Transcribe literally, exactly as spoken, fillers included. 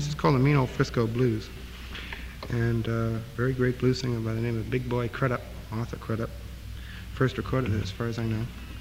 This is called the Mean Old Frisco Blues. And uh, very great blues singer by the name of Big Boy Crudup, Arthur Crudup. First recorded it as far as I know.